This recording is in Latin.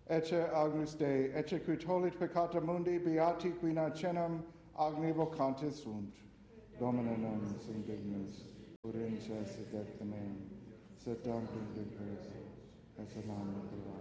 ecce agnus Dei, ecce qui tollit peccata mundi, beati qui nacenam agni vocantes sunt. Domine non sum dignus, urinces et declameam, sed dam in purga, et salam